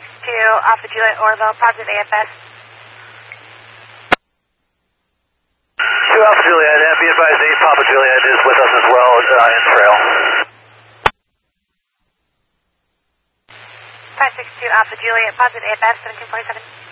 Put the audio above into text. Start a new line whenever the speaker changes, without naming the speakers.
Alpha Juliet Orville, positive AFS.
2 Alpha Juliet, and be advised 8 Papa Juliet is with us as well in trail.
562 Alpha Juliet, positive AFS, 1747.